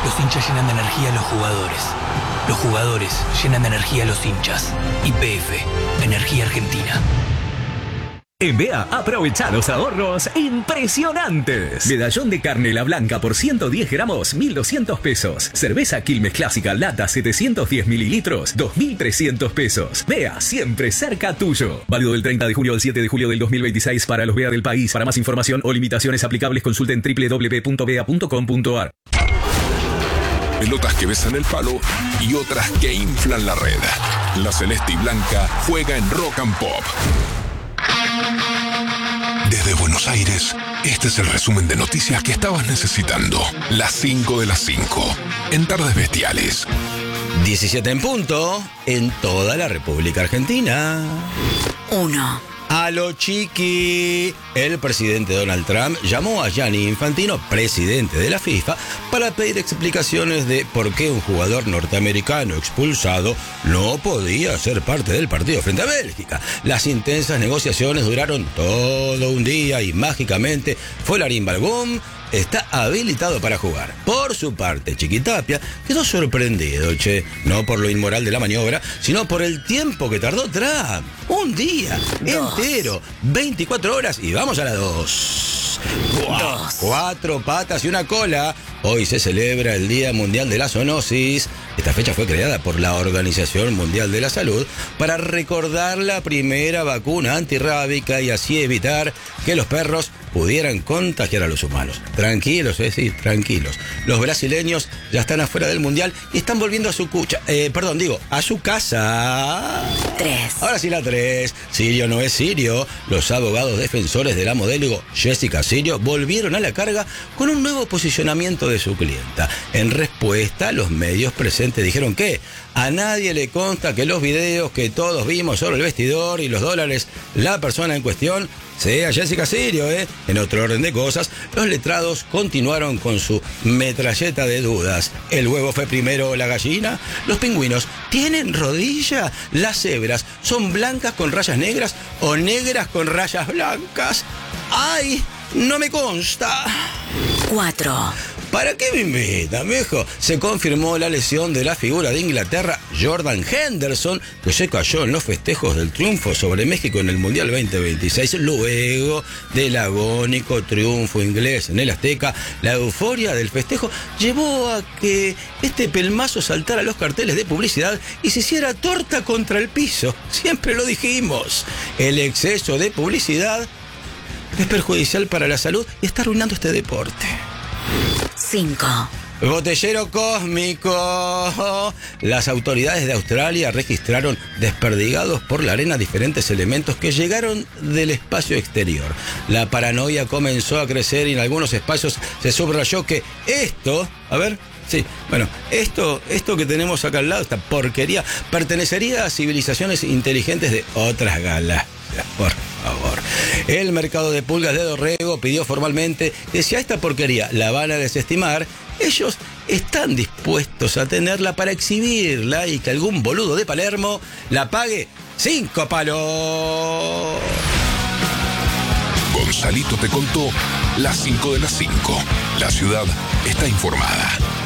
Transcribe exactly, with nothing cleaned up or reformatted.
Los hinchas llenan de energía a los jugadores. Los jugadores llenan de energía a los hinchas. Y P F, Energía Argentina. En B A, aprovecha los ahorros impresionantes. Medallón de carne La Blanca por ciento diez gramos, mil doscientos pesos. Cerveza Quilmes Clásica Lata setecientos diez mililitros, dos mil trescientos pesos. B A, siempre cerca tuyo. Válido del treinta de julio al siete de julio del dos mil veintiséis para los B A del país. Para más información o limitaciones aplicables, consulten doble u doble u doble u punto b a punto com punto a r. Pelotas que besan el palo y otras que inflan la red. La celeste y blanca juega en Rock and Pop. Desde Buenos Aires, este es el resumen de noticias que estabas necesitando. Las cinco de las cinco, en Tardes Bestiales. diecisiete en punto, en toda la República Argentina. Uno. A lo chiqui. El presidente Donald Trump llamó a Gianni Infantino, presidente de la FIFA, para pedir explicaciones de por qué un jugador norteamericano expulsado no podía ser parte del partido frente a Bélgica. Las intensas negociaciones duraron todo un día y mágicamente Folarin Balogun está habilitado para jugar. Por su parte, Chiquitapia quedó sorprendido, che, no por lo inmoral de la maniobra, sino por el tiempo que tardó Trump. Un día Dos. entero, veinticuatro horas y vamos a las dos. Dos. Cuatro patas y una cola. Hoy se celebra el Día Mundial de la Zoonosis. Esta fecha fue creada por la Organización Mundial de la Salud para recordar la primera vacuna antirrábica y así evitar que los perros pudieran contagiar a los humanos. Tranquilos, eh, sí, tranquilos. Los brasileños ya están afuera del Mundial y están volviendo a su cucha. Eh, perdón, digo, a su casa. Tres. Ahora sí la tres. Sirio no es Sirio. Los abogados defensores de la modelo Jessica Sirio volvieron a la carga con un nuevo posicionamiento de su clienta. En respuesta, los medios presentes dijeron que a nadie le consta que los videos que todos vimos sobre el vestidor y los dólares, la persona en cuestión sea Jessica Sirio, ¿eh? En otro orden de cosas, los letrados continuaron con su metralleta de dudas. ¿El huevo fue primero o la gallina? ¿Los pingüinos tienen rodilla? ¿Las cebras son blancas con rayas negras o negras con rayas blancas? ¡Ay! No me consta. Cuatro. ¿Para qué me invitan, viejo? Se confirmó la lesión de la figura de Inglaterra, Jordan Henderson, que se cayó en los festejos del triunfo sobre México en el Mundial veinte veintiséis. Luego del agónico triunfo inglés en el Azteca, la euforia del festejo llevó a que este pelmazo saltara los carteles de publicidad y se hiciera torta contra el piso. Siempre lo dijimos. El exceso de publicidad es perjudicial para la salud y está arruinando este deporte. Cinco. Botellero cósmico. Las autoridades de Australia registraron desperdigados por la arena diferentes elementos que llegaron del espacio exterior. La paranoia comenzó a crecer y en algunos espacios se subrayó que esto, a ver, sí, bueno, esto, esto que tenemos acá al lado, esta porquería, pertenecería a civilizaciones inteligentes de otras galaxias. Por favor. El mercado de pulgas de Dorrego pidió formalmente que si a esta porquería la van a desestimar, ellos están dispuestos a tenerla para exhibirla y que algún boludo de Palermo la pague cinco palos. Gonzalito te contó las cinco de las cinco. La ciudad está informada.